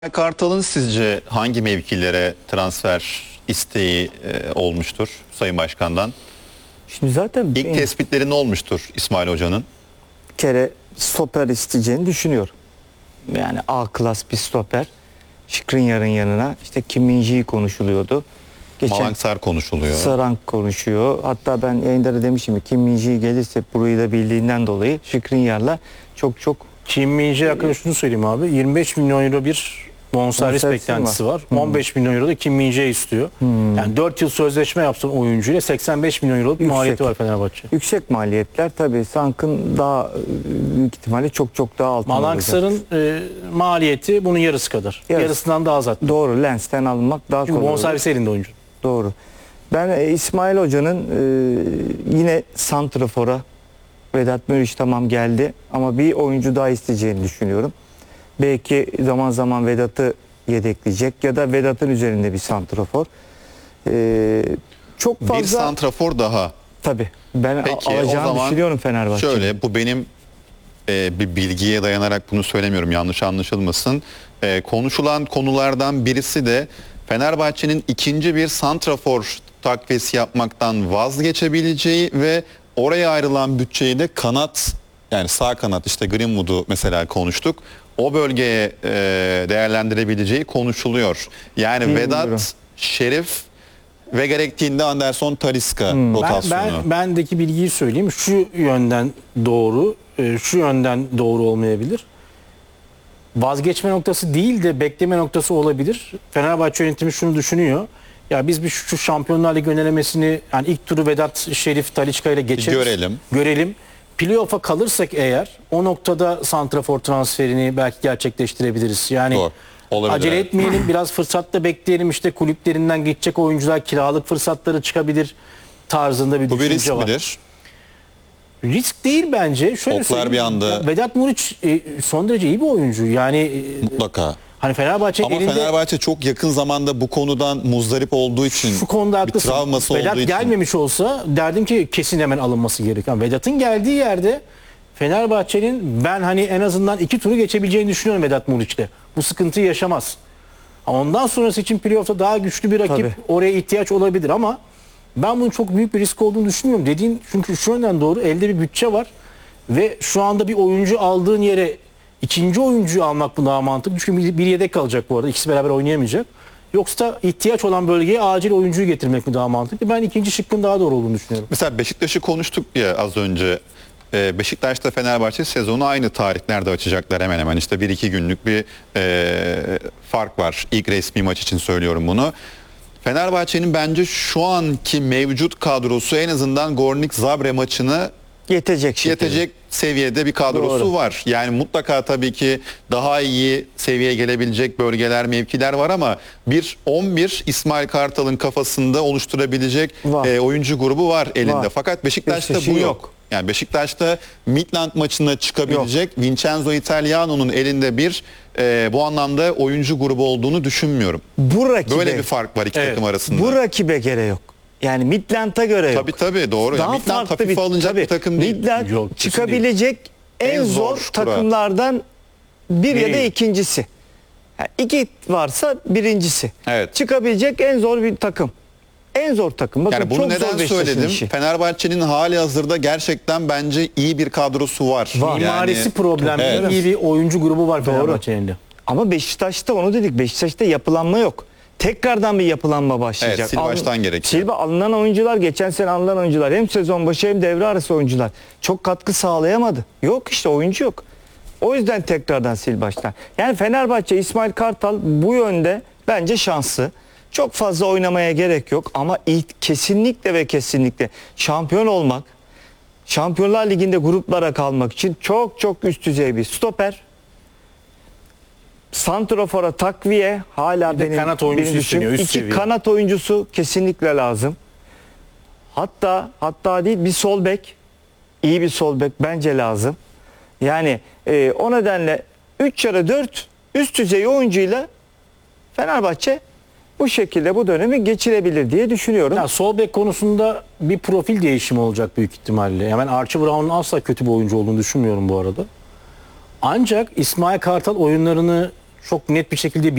Kartal'ın sizce hangi mevkilere transfer isteği olmuştur Sayın Başkan'dan? Şimdi zaten İlk tespitleri ne olmuştur İsmail Hoca'nın? bir kere stoper isteyeceğini düşünüyorum. Yani A klas bir stoper. Skriniar'ın yanına işte Kim Min-jae konuşuluyordu. Malangsar konuşuluyor. Sarank konuşuyor. Hatta ben yayında da demiştim ki Kim Min-jae gelirse burayı da bildiğinden dolayı Skriniar'la çok Kim Min-jae hakkında şunu söyleyeyim abi. 25 milyon euro bir bonservis beklentisi var. 15 milyon euro da Kim Min-jae istiyor. Yani 4 yıl sözleşme yapsın oyuncuyla 85 milyon euro bir maliyeti var Fenerbahçe. yüksek maliyetler tabii. Sank'ın daha büyük ihtimalle çok daha altında olacak. Malangsar'ın maliyeti bunun yarısı kadar. Yarısından daha az hatta. Doğru. Lens'ten alınmak daha Çünkü kolay. bonservis elinde oyuncu. Doğru. Ben İsmail Hoca'nın yine santrafora Vedat Muriç tamam geldi ama bir oyuncu daha isteyeceğini düşünüyorum. Belki zaman zaman Vedat'ı yedekleyecek ya da Vedat'ın üzerinde bir santrafor. Çok fazla Bir santrafor daha. tabii ben Peki, o alacağını zaman düşünüyorum Fenerbahçe. Şöyle, bu benim bir bilgiye dayanarak bunu söylemiyorum, yanlış anlaşılmasın. Konuşulan konulardan birisi de Fenerbahçe'nin ikinci bir santrafor takviyesi yapmaktan vazgeçebileceği ve oraya ayrılan bütçeyi de kanat, yani sağ kanat, işte Greenwood'u mesela konuştuk. O bölgeye değerlendirebileceği konuşuluyor. Yani Bilmiyorum. Vedat, Şerif ve gerektiğinde Anderson Talisca rotasyonu. Bendeki bilgiyi söyleyeyim. Şu yönden doğru, şu yönden doğru olmayabilir. Vazgeçme noktası değil de bekleme noktası olabilir. Fenerbahçe yönetimi şunu düşünüyor. Ya biz bir şu Şampiyonlar Ligi önelemesini, yani ilk turu Vedat, Şerif, Talisca ile geçeriz. Görelim. Playoff'a kalırsak eğer o noktada santrafor transferini belki gerçekleştirebiliriz. Yani acele etmeyelim, biraz fırsatta bekleyelim, işte kulüplerinden geçecek oyuncular kiralık fırsatları çıkabilir tarzında bir Bu bir düşünce risk var. midir? Risk değil bence. Şöyle Oklar söyleyeyim. bir anda. Vedat Muriç son derece iyi bir oyuncu. Yani Mutlaka. hani Fenerbahçe Ama elinde Fenerbahçe çok yakın zamanda bu konudan muzdarip olduğu için, şu konuda bir haklısın. travması Vedat olduğu için. gelmemiş olsa derdim ki kesin hemen alınması gerekiyor. Vedat'ın geldiği yerde Fenerbahçe'nin ben hani en azından 2 turu geçebileceğini düşünüyorum Vedat Muriç'te. Bu sıkıntıyı yaşamaz. Ama ondan sonrası için playoff'ta daha güçlü bir rakip, Tabii. oraya ihtiyaç olabilir ama ben bunun çok büyük bir risk olduğunu düşünmüyorum. Dediğin, çünkü şu yönden doğru, elde bir bütçe var ve şu anda bir oyuncu aldığın yere ikinci oyuncuyu almak bu daha mantıklı. Çünkü bir yedek kalacak bu arada. İkisi beraber oynayamayacak. Yoksa ihtiyaç olan bölgeye acil oyuncuyu getirmek mi daha mantıklı? Ben ikinci şıkkın daha doğru olduğunu düşünüyorum. Mesela Beşiktaş'ı konuştuk ya az önce. Beşiktaş'ta Fenerbahçe sezonu aynı tarihlerde açacaklar hemen hemen. İşte 1-2 günlük bir fark var. İlk resmi maç için söylüyorum bunu. Fenerbahçe'nin bence şu anki mevcut kadrosu en azından Gornik Zabre maçını yetecek seviyede bir kadrosu Doğru. var. Yani mutlaka tabii ki daha iyi seviyeye gelebilecek bölgeler, mevkiler var ama bir 11 İsmail Kartal'ın kafasında oluşturabilecek oyuncu grubu var elinde. Var. Fakat Beşiktaş'ta Beşiktaş'ın bu yok. Yani Beşiktaş'ta Midland maçına çıkabilecek Vincenzo Italiano'nun elinde bir bu anlamda oyuncu grubu olduğunu düşünmüyorum. Böyle bir fark var iki takım arasında. Bu rakibe göre yok. Yani Midland'a göre yok. Tabii doğru. Daha Yani Midland farklı hafife alınacak bir takım değil. Midland Yok, çıkabilecek en zor takımlardan bir ya da ikincisi. Yani 2 varsa birincisi. Evet. Çıkabilecek en zor bir takım. En zor takım. Bakın Yani bunu çok neden zor Beşiktaş'ın söyledim? işi. Fenerbahçe'nin hali hazırda gerçekten bence iyi bir kadrosu var. Mimarisi problemli, Evet. iyi bir oyuncu grubu var Fenerbahçe'nin de. Ama Beşiktaş'ta onu dedik. Beşiktaş'ta yapılanma yok. Tekrardan bir yapılanma başlayacak. Evet, sil baştan gerekiyor. Alınan oyuncular, geçen sene alınan oyuncular hem sezon başı hem devre arası oyuncular çok katkı sağlayamadı. Yok işte, oyuncu yok. O yüzden tekrardan sil baştan. Yani Fenerbahçe, İsmail Kartal bu yönde bence şanslı. Çok fazla oynamaya gerek yok ama kesinlikle ve kesinlikle şampiyon olmak, Şampiyonlar Ligi'nde gruplara kalmak için çok üst düzey bir stoper. Santrofora takviye hala Bir de kanat oyuncusu isteniyor, üst 2 seviye. kanat oyuncusu kesinlikle lazım. Hatta değil, bir sol bek, iyi bir sol bek bence lazım. Yani o nedenle 3 ya da 4 üst düzey oyuncuyla Fenerbahçe bu şekilde bu dönemi geçirebilir diye düşünüyorum. Ya sol bek konusunda bir profil değişimi olacak büyük ihtimalle. Yani ben Archie Brown'un asla kötü bir oyuncu olduğunu düşünmüyorum bu arada. Ancak İsmail Kartal oyunlarını çok net bir şekilde